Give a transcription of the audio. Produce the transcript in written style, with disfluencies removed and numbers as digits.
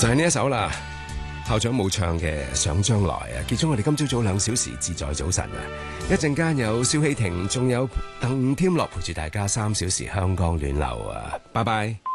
就係呢一首啦，校長冇唱嘅《想將來》啊，結束我哋今朝早2小時自在早晨啊！一陣間有蕭希婷，仲有鄧添樂陪住大家3小時香港暖流啊！拜拜。